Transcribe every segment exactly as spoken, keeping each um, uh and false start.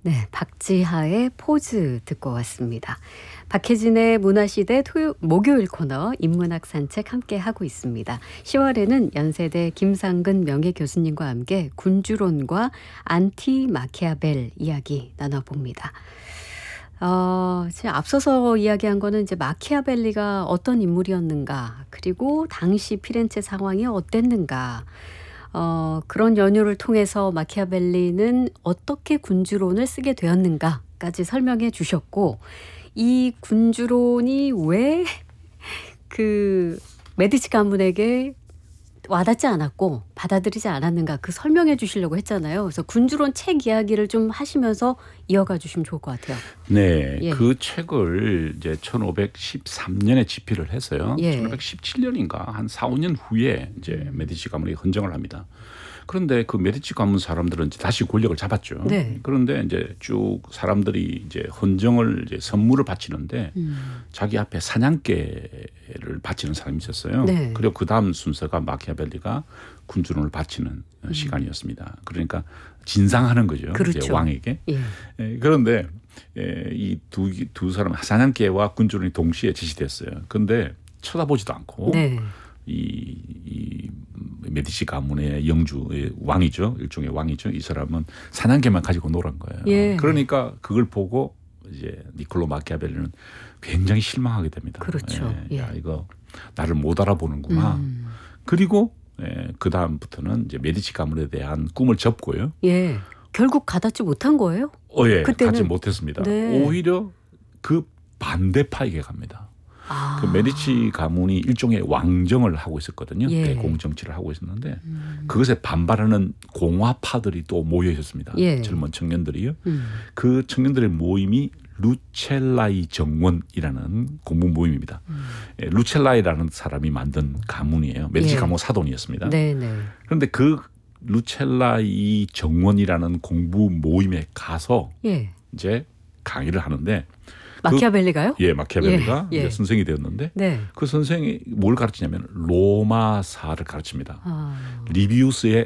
네, 박지하의 포즈 듣고 왔습니다. 박혜진의 문화시대 토요, 목요일 코너 인문학 산책 함께 하고 있습니다. 시월에는 연세대 김상근 명예교수님과 함께 군주론과 안티 마키아벨 이야기 나눠봅니다. 어, 제가 앞서서 이야기한 거는 이제 마키아벨리가 어떤 인물이었는가, 그리고 당시 피렌체 상황이 어땠는가, 어, 그런 연유를 통해서 마키아벨리는 어떻게 군주론을 쓰게 되었는가까지 설명해 주셨고, 이 군주론이 왜 그 메디치 가문에게 와닿지 않았고 받아들이지 않았는가, 그 설명해 주시려고 했잖아요. 그래서 군주론 책 이야기를 좀 하시면서 이어가 주시면 좋을 것 같아요. 네, 예. 그 책을 이제 천오백십삼 년에 집필을 해서요. 예. 천오백십칠 년인가 한 사, 오 년 후에 이제 메디치 가문이 헌정을 합니다. 그런데 그 메디치 가문 사람들은 이제 다시 권력을 잡았죠. 네. 그런데 이제 쭉 사람들이 이제 헌정을 이제 선물을 바치는데 음. 자기 앞에 사냥개를 바치는 사람이 있었어요. 네. 그리고 그 다음 순서가 마키아벨리가 군주론을 바치는 음. 시간이었습니다. 그러니까 진상하는 거죠. 그렇죠. 이제 왕에게. 예. 예, 그런데 이 두 두 사람 사냥개와 군주론이 동시에 지시됐어요. 그런데 쳐다보지도 않고 네. 이, 이 메디치 가문의 영주의 왕이죠. 일종의 왕이죠. 이 사람은 사냥개만 가지고 놀은 거예요. 예. 그러니까 그걸 보고 이제 니콜로 마키아벨리는 굉장히 실망하게 됩니다. 그렇죠. 예, 예. 야, 이거 나를 못 알아보는구나. 음. 그리고 예, 그 다음부터는 이제 메디치 가문에 대한 꿈을 접고요. 예. 결국 가닿지 못한 거예요? 어, 예, 그때는? 가지 못했습니다. 네. 오히려 그 반대파에게 갑니다. 아. 그 메디치 가문이 일종의 왕정을 하고 있었거든요. 예. 대공정치를 하고 있었는데 음. 그것에 반발하는 공화파들이 또 모여 있었습니다. 예. 젊은 청년들이요. 음. 그 청년들의 모임이 루첼라이 정원이라는 공부 모임입니다. 음. 예, 루첼라이라는 사람이 만든 가문이에요. 메디치 예. 가문 사돈이었습니다. 네네. 그런데 그 루첼라이 정원이라는 공부 모임에 가서 예. 이제 강의를 하는데 마키아벨리가요? 예, 마키아벨리가 예, 예. 이제 선생이 되었는데 네. 그 선생이 뭘 가르치냐면 로마사를 가르칩니다. 아. 리비우스의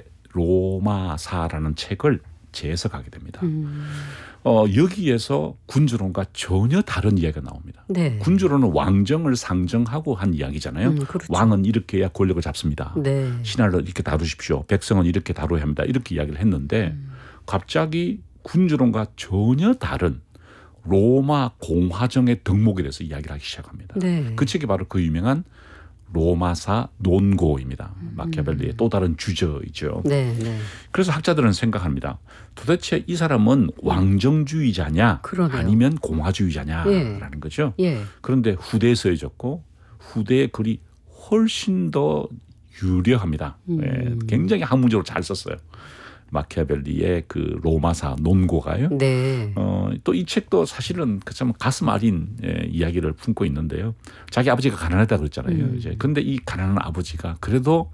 로마사라는 책을 재해석하게 됩니다. 음. 어, 여기에서 군주론과 전혀 다른 이야기가 나옵니다. 네. 군주론은 왕정을 상정하고 한 이야기잖아요. 음, 그렇죠. 왕은 이렇게 해야 권력을 잡습니다. 네. 신하를 이렇게 다루십시오. 백성은 이렇게 다루어야 합니다. 이렇게 이야기를 했는데 음. 갑자기 군주론과 전혀 다른 로마 공화정의 덕목에 대해서 이야기를 하기 시작합니다. 네. 그 책이 바로 그 유명한 로마사 논고입니다. 음. 마키아벨리의 또 다른 주저이죠. 네, 네. 그래서 학자들은 생각합니다. 도대체 이 사람은 왕정주의자냐 그러네요. 아니면 공화주의자냐라는 예. 거죠. 예. 그런데 후대에 써졌고 후대의 글이 훨씬 더 유려합니다. 음. 예, 굉장히 학문적으로 잘 썼어요. 마키아벨리의 그 로마사 논고가요. 네. 어, 또 이 책도 사실은 참 가슴 아린 예, 이야기를 품고 있는데요. 자기 아버지가 가난하다 그랬잖아요. 음. 이제 근데 이 가난한 아버지가 그래도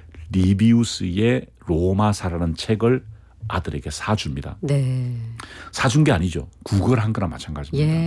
리비우스의 로마사라는 책을 아들에게 사줍니다. 네. 사준 게 아니죠. 구걸한 거나 마찬가지입니다. 예.